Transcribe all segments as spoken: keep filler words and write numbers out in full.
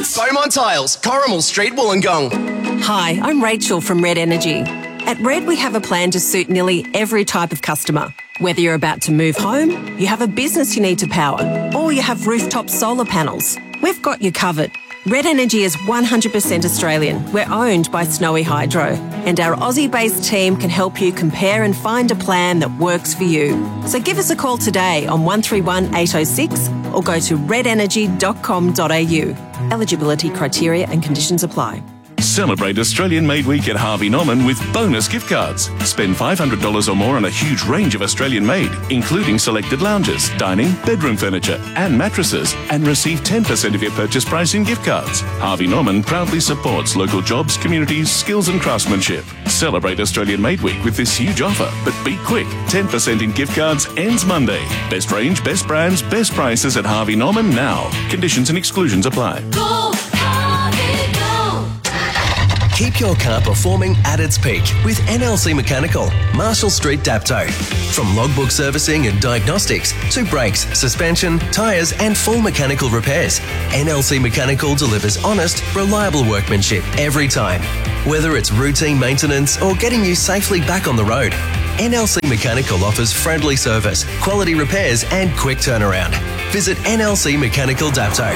Beaumont. Beaumont Tiles, Corrimal Street, Wollongong. Hi, I'm Rachel from Red Energy. At Red, we have a plan to suit nearly every type of customer. Whether you're about to move home, you have a business you need to power, or you have rooftop solar panels, we've got you covered. Red Energy is one hundred percent Australian. We're owned by Snowy Hydro, and our Aussie-based team can help you compare and find a plan that works for you. So give us a call today on one three one eight oh six or go to red energy dot com dot a u. Eligibility criteria and conditions apply. Celebrate Australian Made Week at Harvey Norman with bonus gift cards. Spend five hundred dollars or more on a huge range of Australian made, including selected lounges, dining, bedroom furniture and mattresses, and receive ten percent of your purchase price in gift cards. Harvey Norman proudly supports local jobs, communities, skills and craftsmanship. Celebrate Australian Made Week with this huge offer, but be quick. ten percent in gift cards ends Monday. Best range, best brands, best prices at Harvey Norman now. Conditions and exclusions apply. Go, Harvey, go. Keep your car performing at its peak with N L C Mechanical, Marshall Street, Dapto. From logbook servicing and diagnostics to brakes, suspension, tyres and full mechanical repairs, N L C Mechanical delivers honest, reliable workmanship every time. Whether it's routine maintenance or getting you safely back on the road, N L C Mechanical offers friendly service, quality repairs and quick turnaround. Visit N L C Mechanical Dapto.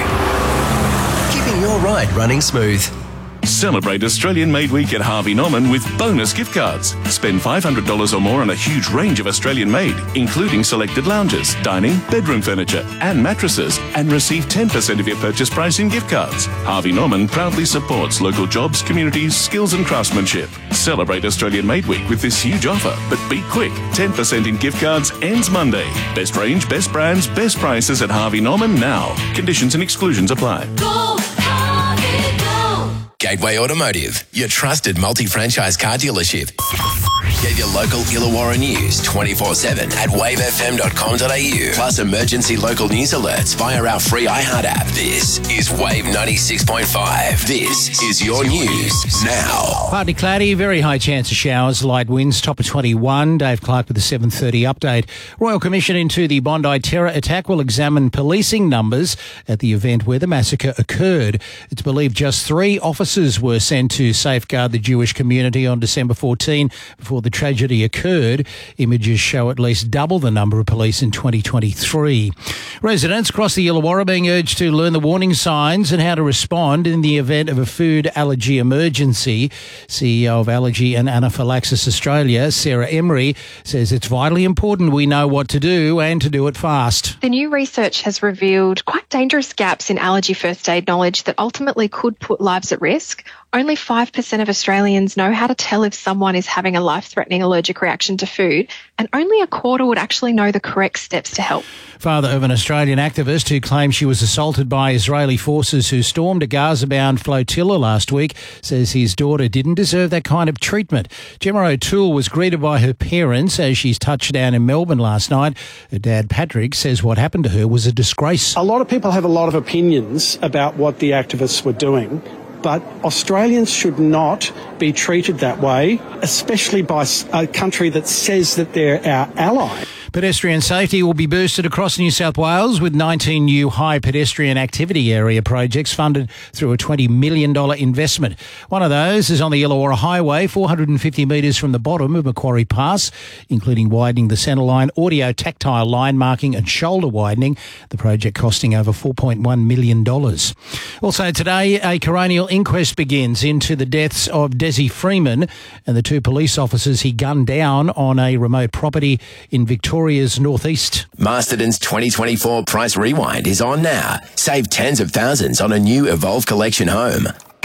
Keeping your ride running smooth. Celebrate Australian Made Week at Harvey Norman with bonus gift cards. Spend five hundred dollars or more on a huge range of Australian made, including selected lounges, dining, bedroom furniture and mattresses, and receive ten percent of your purchase price in gift cards. Harvey Norman proudly supports local jobs, communities, skills and craftsmanship. Celebrate Australian Made Week with this huge offer, but be quick. ten percent in gift cards ends Monday. Best range, best brands, best prices at Harvey Norman now. Conditions and exclusions apply. Go, Harvey, go. Gateway Automotive, your trusted multi-franchise car dealership. Get your local Illawarra news twenty-four seven at wave f m dot com dot a u. Plus emergency local news alerts via our free iHeart app. This is Wave ninety-six point five. This is your news now. Partly cloudy, very high chance of showers, light winds, top of twenty-one. Dave Clark with the seven thirty update. Royal Commission into the Bondi terror attack will examine policing numbers at the event where the massacre occurred. It's believed just three officers were sent to safeguard the Jewish community on December fourteenth before the tragedy occurred. Images show at least double the number of police in twenty twenty-three. Residents across the Illawarra being urged to learn the warning signs and how to respond in the event of a food allergy emergency. C E O of Allergy and Anaphylaxis Australia, Sarah Emery, says it's vitally important we know what to do and to do it fast. The new research has revealed quite dangerous gaps in allergy first aid knowledge that ultimately could put lives at risk. Only five percent of Australians know how to tell if someone is having a life-threatening allergic reaction to food, and only a quarter would actually know the correct steps to help. Father of an Australian activist who claims she was assaulted by Israeli forces who stormed a Gaza-bound flotilla last week says his daughter didn't deserve that kind of treatment. Gemma O'Toole was greeted by her parents as she's touched down in Melbourne last night. Her dad, Patrick, says what happened to her was a disgrace. A lot of people have a lot of opinions about what the activists were doing, but Australians should not be treated that way, especially by a country that says that they're our ally. Pedestrian safety will be boosted across New South Wales with nineteen new high pedestrian activity area projects funded through a twenty million dollars investment. One of those is on the Illawarra Highway, four hundred fifty metres from the bottom of Macquarie Pass, including widening the centre line, audio tactile line marking and shoulder widening, the project costing over four point one million dollars. Also today, a coronial inquest begins into the deaths of Desi Freeman and the two police officers he gunned down on a remote property in Victoria. Victoria's northeast. Masterton's twenty twenty-four Price Rewind is on now. Save tens of thousands on a new Evolve Collection home.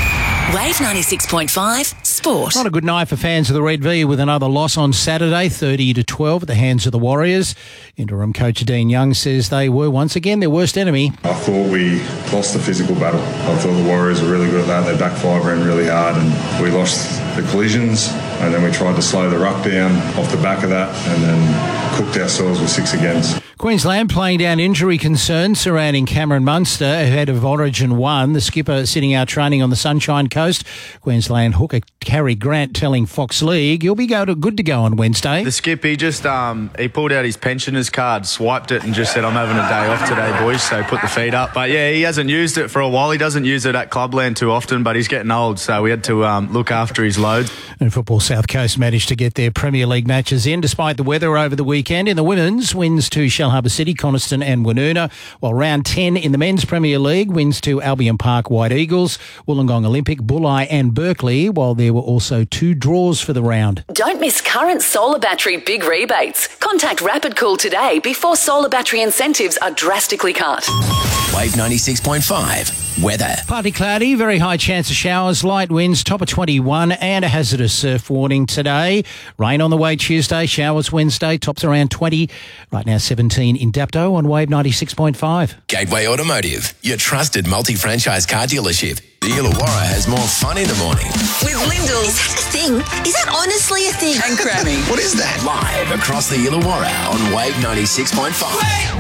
Wave ninety-six point five Sport. Not a good night for fans of the Red V with another loss on Saturday, thirty to twelve at the hands of the Warriors. Interim coach Dean Young says they were once again their worst enemy. I thought we lost the physical battle. I thought the Warriors were really good at that. They back five ran really hard and we lost the collisions, and then we tried to slow the ruck down off the back of that and then cooked ourselves with six against. Queensland playing down injury concerns surrounding Cameron Munster ahead of Origin one. The skipper sitting out training on the Sunshine Coast. Queensland hooker Cary Grant telling Fox League he'll be go to, good to go on Wednesday. The skip, he just um, he pulled out his pensioners card, swiped it and just said, I'm having a day off today, boys, so put the feet up. But yeah, he hasn't used it for a while. He doesn't use it at Clubland too often, but he's getting old, so we had to um, look after his loads. And Football South Coast managed to get their Premier League matches in despite the weather over the weekend. In the women's, wins to Shellharbour City, Coniston and Woonona, while round ten in the men's Premier League, wins to Albion Park White Eagles, Wollongong Olympic, Bulli and Berkeley, while there were also two draws for the round. Don't miss current solar battery big rebates. Contact Rapid Cool today before solar battery incentives are drastically cut. Wave ninety-six point five. Weather. Partly cloudy, very high chance of showers, light winds, top of twenty-one, and a hazardous surf warning today. Rain on the way Tuesday, showers Wednesday, tops around twenty. Right now seventeen in Dapto on Wave ninety-six point five. Gateway Automotive, your trusted multi-franchise car dealership. The Illawarra has more fun in the morning. With Lyndall. Is that a thing? Is that honestly a thing? And Grammy. What is that? Live across the Illawarra on Wave ninety-six point five.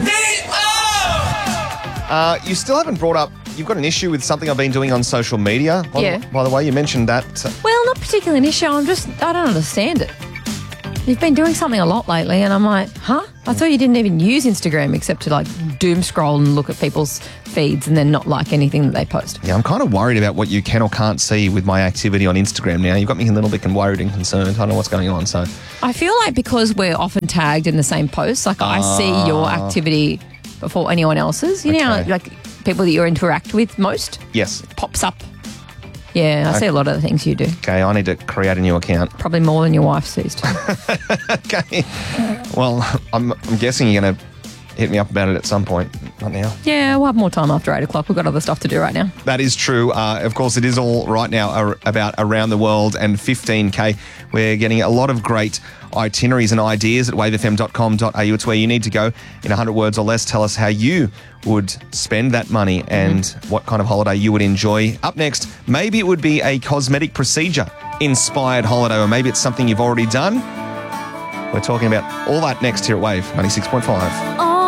Uh, you still haven't brought up, you've got an issue with something I've been doing on social media. By, Yeah. the, by the way, you mentioned that. Well, not particularly an issue. I'm just, I don't understand it. You've been doing something a lot lately, and I'm like, huh? I thought you didn't even use Instagram except to like doom scroll and look at people's feeds and then not like anything that they post. Yeah, I'm kind of worried about what you can or can't see with my activity on Instagram now. You've got me a little bit worried and concerned. I don't know what's going on, so... I feel like because we're often tagged in the same posts, like I see your Ah. activity before anyone else's. You know, Okay. like people that you interact with most. Yes. Pops up. Yeah, I see a lot of the things you do. Okay, I need to create a new account. Probably more than your wife sees too. Okay. Well, I'm, I'm guessing you're going to hit me up about it at some point. Not now. Yeah, we'll have more time after eight o'clock. We've got other stuff to do right now. That is true. Uh, of course, it is all right now ar- about around the world and fifteen K. We're getting a lot of great itineraries and ideas at wave f m dot com dot a u. It's where you need to go in one hundred words or less. Tell us how you would spend that money and mm-hmm. what kind of holiday you would enjoy. Up next, maybe it would be a cosmetic procedure inspired holiday, or maybe it's something you've already done. We're talking about all that next here at Wave ninety-six point five. Oh.